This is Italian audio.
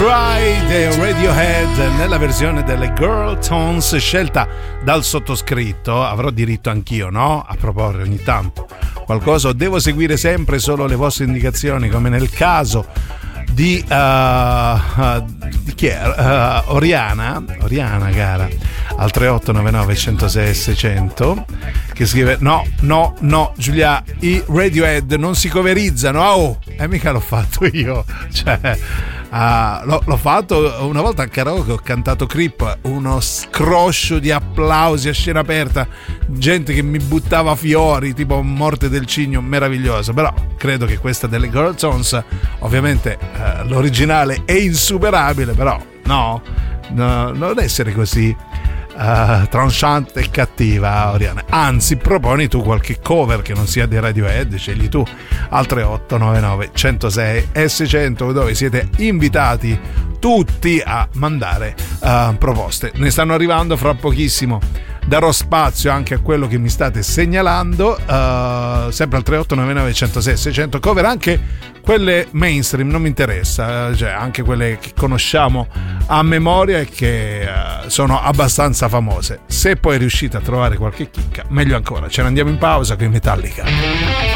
Cry dei Radiohead nella versione delle Girl Tones scelta dal sottoscritto. Avrò diritto anch'io, no? A proporre ogni tanto qualcosa, o devo seguire sempre solo le vostre indicazioni, come nel caso di chi è? Oriana cara, al 3899 106 600, che scrive no Giulia, i Radiohead non si coverizzano. Mica l'ho fatto io, cioè l'ho fatto una volta a karaoke, ho cantato Creep, uno scroscio di applausi a scena aperta, gente che mi buttava fiori tipo Morte del Cigno, meraviglioso. Però credo che questa delle Girl Tones, ovviamente l'originale è insuperabile, però no, non essere così tranchant e cattiva, Oriana. Anzi, proponi tu qualche cover che non sia di Radiohead, scegli tu al 3899 106 e 600, dove siete invitati tutti a mandare proposte. Ne stanno arrivando fra pochissimo. Darò spazio anche a quello che mi state segnalando, sempre al 3899 106 600, cover anche quelle mainstream, non mi interessa, cioè anche quelle che conosciamo a memoria e che sono abbastanza famose. Se poi riuscite a trovare qualche chicca, meglio ancora. Ce ne andiamo in pausa con i Metallica.